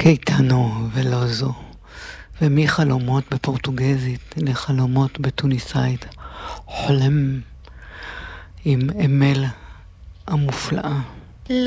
קייטנו ולא זו, ומחלומות בפורטוגזית לחלומות בתוניסאית, חולם עם אמל המופלאה.